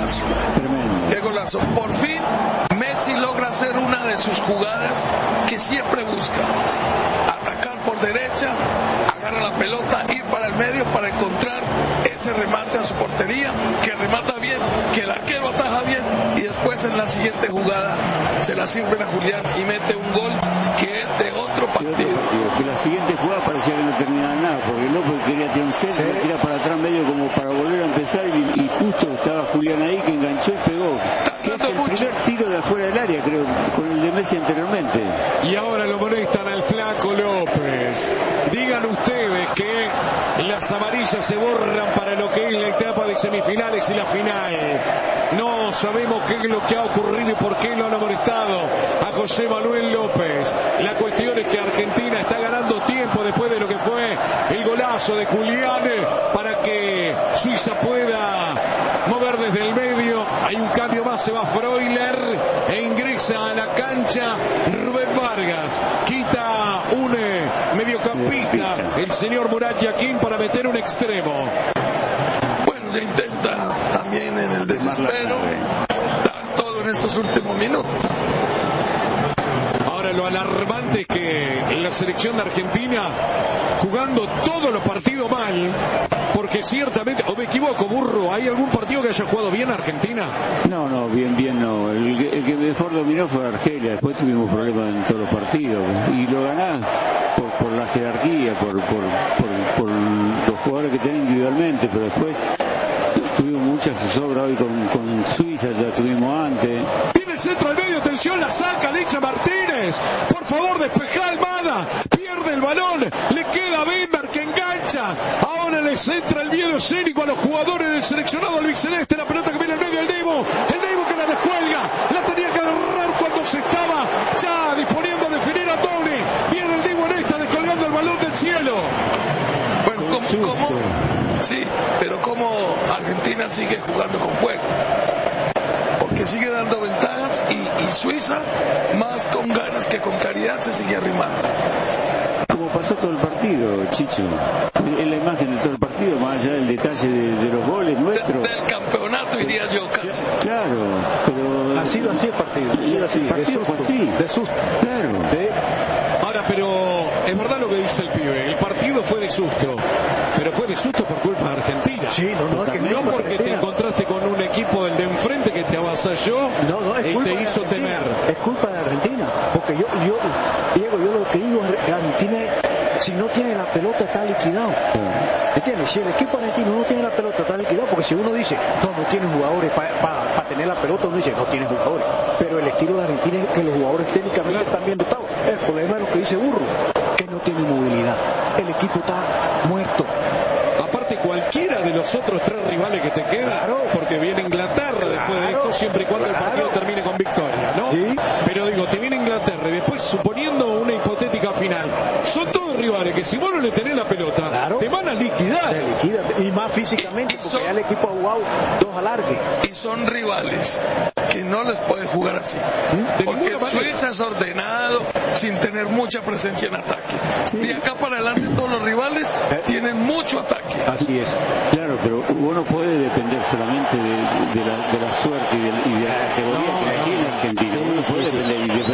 golazo. Tremendo. Qué golazo. Por fin Messi logra hacer una de sus jugadas que siempre busca. Atacar por derecha, agarra la pelota, ir para el medio para encontrar ese remate a su portería, que remata bien, que el arquero ataja bien, y después en la siguiente jugada se la sirven a Julián y mete un gol que es de otro partido. Que la siguiente jugada parecía que no terminaba nada, porque López quería tirar un centro, sí, tira para atrás medio como para volver a empezar, y justo estaba Julián ahí que enganchó y pegó. Que es el primer tiro de afuera del área, creo, con el de Messi anteriormente. Y ahora lo molestan al Flaco López. Digan ustedes que las amarillas se borran para lo que es la etapa de semifinales y la final. No sabemos qué es lo que ha ocurrido y por qué lo han amonestado a José Manuel López. La cuestión es que Argentina está ganando tiempo después de lo que fue el golazo de Julián para que Suiza pueda mover desde el medio. Hay un cambio más, se va Freuler e ingresa a la cancha Rubén Vargas. Quita un mediocampista, el señor Murat Yaquín, para meter un extremo. Bueno, le intenta también en el desespero dar todo en estos últimos minutos. Ahora lo alarmante es que en la selección de Argentina, jugando todos los partidos mal, porque ciertamente, o me equivoco, Burro, ¿hay algún partido que haya jugado bien Argentina? No, bien no. El que mejor dominó fue Argelia. Después tuvimos problemas en todos los partidos y lo ganás por la jerarquía, por los jugadores que tienen individualmente, pero después tuvimos mucha zozobra hoy con Suiza, ya tuvimos antes. Viene el centro al medio, atención, la saca, le echa Martínez, por favor despejá Almada, pierde el balón, le queda a Bember que engancha, ahora le centra el miedo escénico a los jugadores del seleccionado albiceleste, la pelota que viene al medio, el Divo que la descuelga, la tenía que agarrar cuando se estaba ya disponiendo a definir a Toni, viene el Divo en esta, descolgando el balón del cielo. Bueno, ¿cómo? Sí, pero como Argentina sigue jugando con fuego, porque sigue dando ventajas y Suiza más con ganas que con caridad se sigue arrimando. Como pasó todo el partido, Chicho, en la imagen de todo el partido, más allá del detalle de los goles nuestros. Del campeonato iría yo casi. Claro, pero ha sido así el partido. El partido fue así. De susto. Claro. Ahora, pero es verdad lo que dice el pibe, el partido fue de susto, pero fue de susto por culpa de Argentina. Sí, no porque te encontraste con un equipo del de enfrente que te avasalló y te hizo temer. Es culpa de Argentina, porque yo Diego, yo lo que digo es Argentina, si no tiene la pelota está liquidado. ¿Entiendes? Si el equipo argentino no tiene la pelota está liquidado, porque si uno dice no tiene jugadores para tener la pelota, uno dice no tiene jugadores, pero el estilo de Argentina es que los jugadores técnicamente están bien dotados. El problema es lo que dice Burro, que no tiene movilidad, el equipo está muerto. Aparte cualquiera de los otros tres rivales que te quedan, claro, porque viene Inglaterra después de esto, siempre y cuando el partido termine con victoria, ¿no? Sí. Pero digo, te viene Inglaterra y después, suponiendo una hipotética final, son todos rivales que si vos no le tenés la pelota, claro, te van a liquidar. Te liquidan, y más físicamente, porque ya el equipo ha jugado dos alargues. Y son rivales que no les pueden jugar así. Porque Suiza es ordenado, sin tener mucha presencia en ataque. Sí. De acá para adelante todos los rivales tienen mucho ataque. Así es. Claro, pero uno puede depender solamente de la suerte y de la categoría que tiene Argentina. Uno puede depender